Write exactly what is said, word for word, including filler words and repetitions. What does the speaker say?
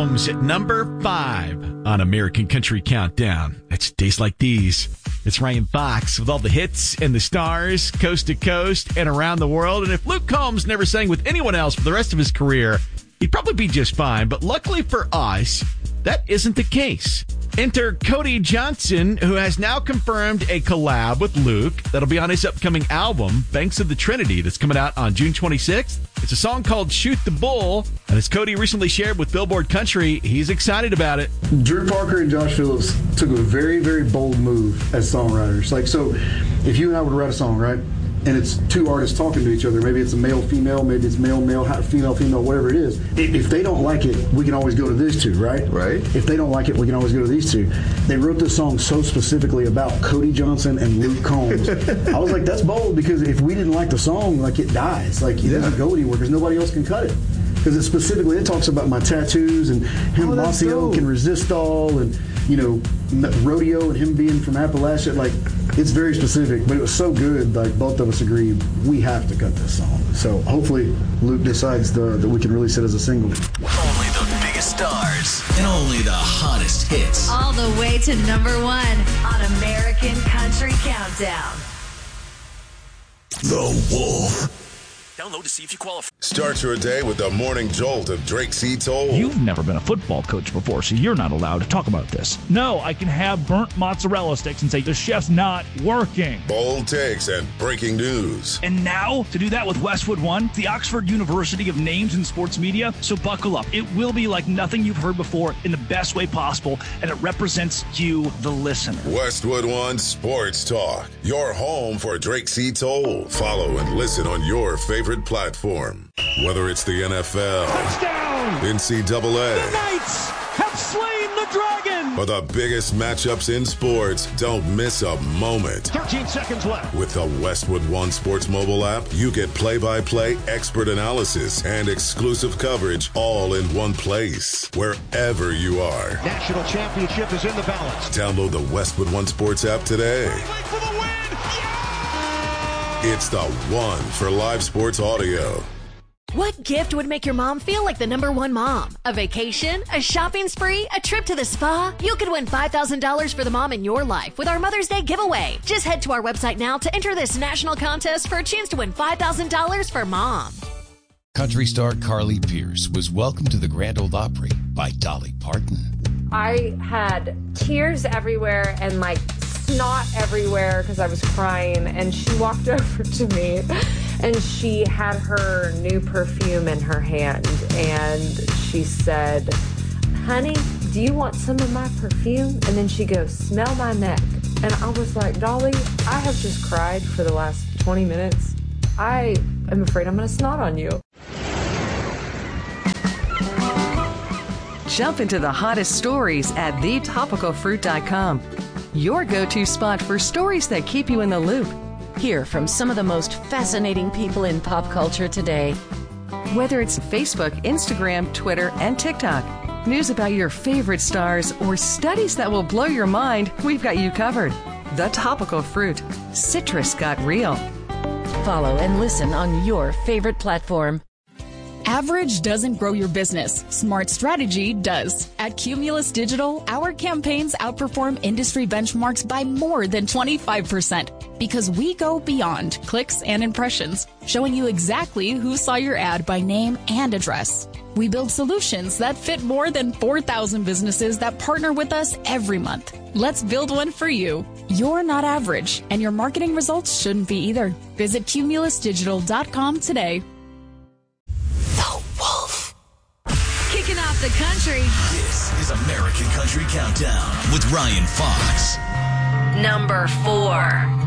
Combs at number five on American Country Countdown. It's days like these. It's Ryan Fox with all the hits and the stars, coast to coast and around the world. And if Luke Combs never sang with anyone else for the rest of his career, he'd probably be just fine. But luckily for us, that isn't the case. Enter Cody Johnson, who has now confirmed a collab with Luke that'll be on his upcoming album, Banks of the Trinity, that's coming out on June twenty-sixth. It's a song called Shoot the Bull, and as Cody recently shared with Billboard Country, he's excited about it. Drew Parker and Josh Phillips took a very, very bold move as songwriters. Like, so if you and I would write a song, right? And it's two artists talking to each other. Maybe it's a male, female, maybe it's male, male, female, female, whatever it is. If they don't like it, we can always go to these two, right? Right. If they don't like it, we can always go to these two. They wrote this song so specifically about Cody Johnson and Luke Combs. I was like, that's bold, because if we didn't like the song, like, it dies. Like, it yeah. doesn't go anywhere because nobody else can cut it. Because it specifically, it talks about my tattoos and him, oh, Mossy Oak and Resistol and, you know, rodeo and him being from Appalachia. Like, it's very specific, but it was so good, like, both of us agreed we have to cut this song. So hopefully Luke decides the, that we can release it as a single. Only the biggest stars and only the hottest hits. All the way to number one on American Country Countdown. The Wolf. Download to see if you qualify. Start your day with the morning jolt of Drake C. Toll. You've never been a football coach before, so you're not allowed to talk about this. No, I can have burnt mozzarella sticks and say the chef's not working. Bold takes and breaking news. And now, to do that with Westwood One, the Oxford University of names in sports media. So buckle up. It will be like nothing you've heard before in the best way possible, and it represents you, the listener. Westwood One Sports Talk. Your home for Drake C. Toll. Follow and listen on your favorite platform. Whether it's the N F L, touchdown, N C double A, the Knights have slain the dragon, or the biggest matchups in sports, don't miss a moment. thirteen seconds left. With the Westwood One Sports mobile app, you get play-by-play, expert analysis, and exclusive coverage all in one place, wherever you are. National championship is in the balance. Download the Westwood One Sports app today. For the win. It's the one for live sports audio. What gift would make your mom feel like the number one mom? A vacation? A shopping spree? A trip to the spa? You could win five thousand dollars for the mom in your life with our Mother's Day giveaway. Just head to our website now to enter this national contest for a chance to win five thousand dollars for mom. Country star Carly Pearce was welcomed to the Grand Ole Opry by Dolly Parton. I had tears everywhere and like snot everywhere because I was crying, and she walked over to me and she had her new perfume in her hand and she said, "Honey, do you want some of my perfume?" And then she goes, "Smell my neck." And I was like, "Dolly, I have just cried for the last twenty minutes. I am afraid I'm going to snot on you." Jump into the hottest stories at the topical fruit dot com. Your go-to spot for stories that keep you in the loop. Hear from some of the most fascinating people in pop culture today. Whether it's Facebook, Instagram, Twitter, and TikTok, news about your favorite stars, or studies that will blow your mind, we've got you covered. The Topical Fruit. Citrus got real. Follow and listen on your favorite platform. Average doesn't grow your business. Smart strategy does. At Cumulus Digital, our campaigns outperform industry benchmarks by more than twenty-five percent because we go beyond clicks and impressions, showing you exactly who saw your ad by name and address. We build solutions that fit more than four thousand businesses that partner with us every month. Let's build one for you. You're not average, and your marketing results shouldn't be either. Visit cumulus digital dot com today. Kicking off the country. This is American Country Countdown with Ryan Fox. Number four.